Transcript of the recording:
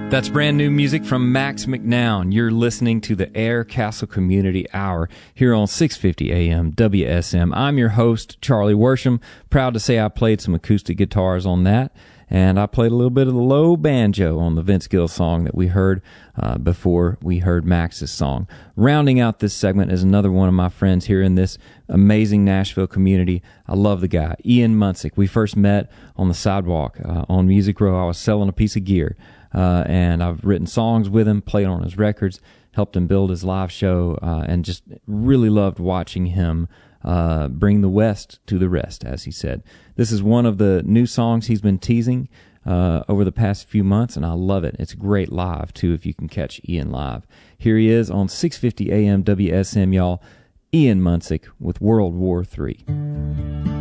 That's brand new music from Max McNown. You're listening to the Air Castle Community Hour here on 650 AM WSM. I'm your host, Charlie Worsham. Proud to say I played some acoustic guitars on that, and I played a little bit of the low banjo on the Vince Gill song that we heard before we heard Max's song. Rounding out this segment is another one of my friends here in this amazing Nashville community. I love the guy, Ian Munsick. We first met on the sidewalk on Music Row. I was selling a piece of gear. And I've written songs with him, played on his records, helped him build his live show, and just really loved watching him bring the West to the rest, as he said. This is one of the new songs he's been teasing over the past few months, and I love it. It's great live, too, if you can catch Ian live. Here he is on 650 AM WSM, y'all, Ian Munsick with World War III.